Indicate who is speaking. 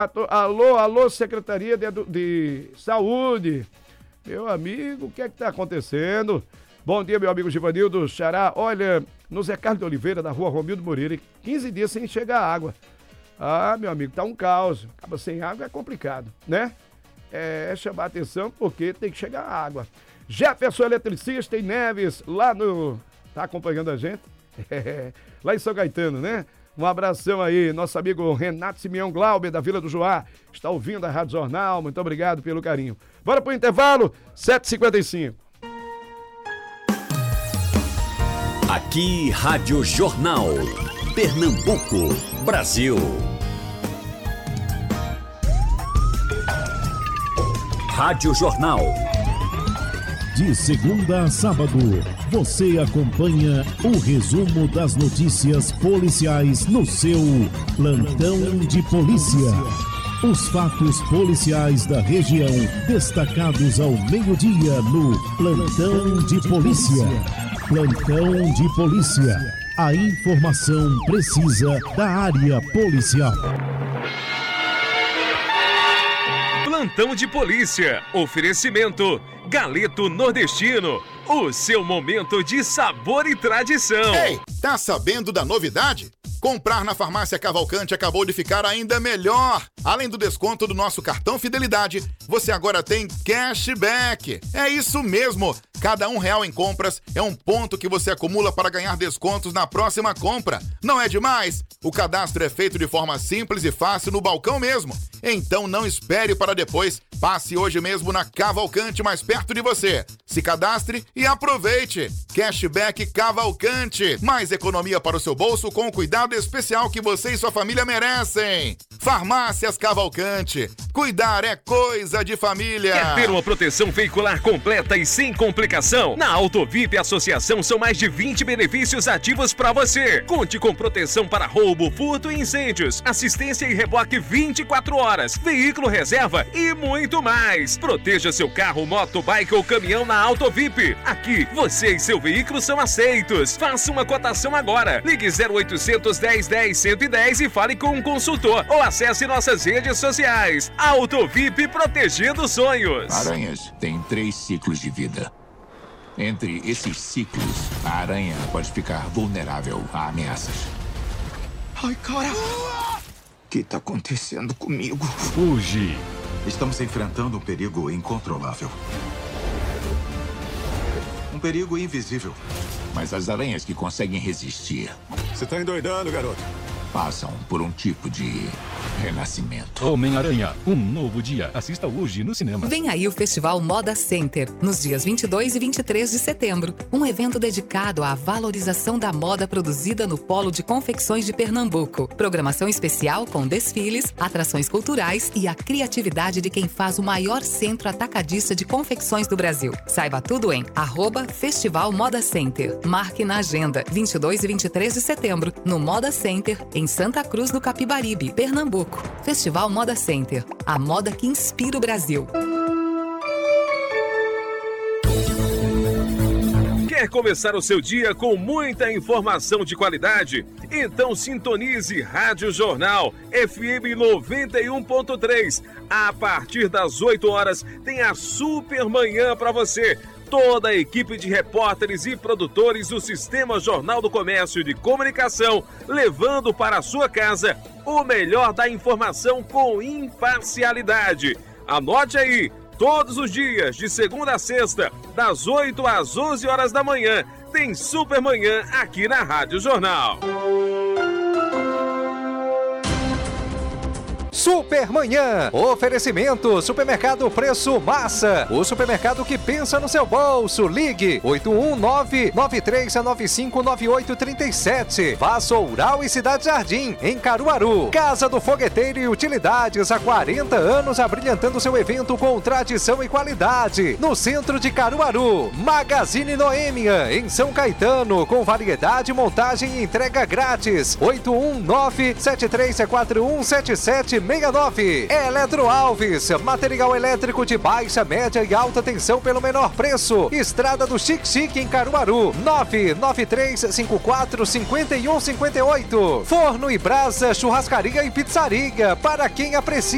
Speaker 1: Alô, alô, Secretaria de Saúde. Meu amigo, o que é que tá acontecendo? Bom dia, meu amigo Givanildo Xará. Olha, no Zé Carlos de Oliveira, da rua Romildo Moreira, 15 dias sem chegar água. Ah, meu amigo, tá um caos. Acaba sem água é complicado, né? É chamar atenção porque tem que chegar água. Jefferson Eletricista em Neves, lá no... Tá acompanhando a gente? Lá em São Caetano, né? Um abração aí, nosso amigo Renato Simeão Glauber, da Vila do Joá, está ouvindo a Rádio Jornal, muito obrigado pelo carinho. Bora pro intervalo, 7h55.
Speaker 2: Aqui, Rádio Jornal, Pernambuco, Brasil. Rádio Jornal.
Speaker 3: De segunda a sábado, você acompanha o resumo das notícias policiais no seu Plantão de Polícia. Os fatos policiais da região destacados ao meio-dia no Plantão de Polícia. Plantão de Polícia. A informação precisa da área policial.
Speaker 4: Plantão de Polícia. Oferecimento Galeto Nordestino. O seu momento de sabor e tradição.
Speaker 5: Ei, tá sabendo da novidade? Comprar na Farmácia Cavalcante acabou de ficar ainda melhor. Além do desconto do nosso cartão Fidelidade, você agora tem cashback. É isso mesmo. Cada R$1 em compras é um ponto que você acumula para ganhar descontos na próxima compra. Não é demais? O cadastro é feito de forma simples e fácil no balcão mesmo. Então não espere para depois. Passe hoje mesmo na Cavalcante mais perto de você. Se cadastre e aproveite. Cashback Cavalcante. Mais economia para o seu bolso com o cuidado especial que você e sua família merecem. Farmácias Cavalcante. Cuidar é coisa de família.
Speaker 4: Quer ter uma proteção veicular completa e sem complicação? Na Autovip Associação são mais de 20 benefícios ativos para você. Conte com proteção para roubo, furto e incêndios, assistência e reboque 24 horas, veículo reserva e muito mais. Proteja seu carro, moto, bike ou caminhão na Autovip. Aqui, você e seu veículo são aceitos. Faça uma cotação agora. Ligue 0800 1010 110 e fale com um consultor ou acesse nossas redes sociais. Autovip, protegendo sonhos.
Speaker 6: Aranhas têm 3 ciclos de vida. Entre esses ciclos, a aranha pode ficar vulnerável a ameaças.
Speaker 7: Ai, cara! O que tá acontecendo comigo?
Speaker 6: Fuge!
Speaker 7: Estamos enfrentando um perigo incontrolável. Um perigo invisível.
Speaker 6: Mas as aranhas que conseguem resistir...
Speaker 7: Você tá endoidando, garoto?
Speaker 6: Passam por um tipo de renascimento.
Speaker 8: Homem-Aranha, um novo dia. Assista hoje no cinema.
Speaker 9: Vem aí o Festival Moda Center, nos dias 22 e 23 de setembro. Um evento dedicado à valorização da moda produzida no Polo de Confecções de Pernambuco. Programação especial com desfiles, atrações culturais e a criatividade de quem faz o maior centro atacadista de confecções do Brasil. Saiba tudo em @Festival Moda Center. Marque na agenda, 22 e 23 de setembro, no Moda Center, em Santa Cruz do Capibaribe, Pernambuco. Festival Moda Center, a moda que inspira o Brasil.
Speaker 4: Quer começar o seu dia com muita informação de qualidade? Então sintonize Rádio Jornal FM 91.3. A partir das 8 horas tem a Super Manhã para você. Toda a equipe de repórteres e produtores do Sistema Jornal do Comércio de Comunicação, levando para a sua casa o melhor da informação com imparcialidade. Anote aí, todos os dias, de segunda a sexta, das 8 às 11 horas da manhã, tem Super Manhã aqui na Rádio Jornal.
Speaker 10: Supermanhã, oferecimento, Supermercado Preço Massa, o supermercado que pensa no seu bolso. Ligue 819-9395-9837. Vassoural e Cidade Jardim, em Caruaru. Casa do Fogueteiro e Utilidades, há 40 anos abrilhantando seu evento com tradição e qualidade. No centro de Caruaru. Magazine Noêmia, em São Caetano, com variedade, montagem e entrega grátis. 819-7341-7769. Eletro Alves, material elétrico de baixa, média e alta tensão pelo menor preço. Estrada do Xique em Caruaru, 993545158. Forno e Brasa, churrascaria e pizzaria, para quem aprecia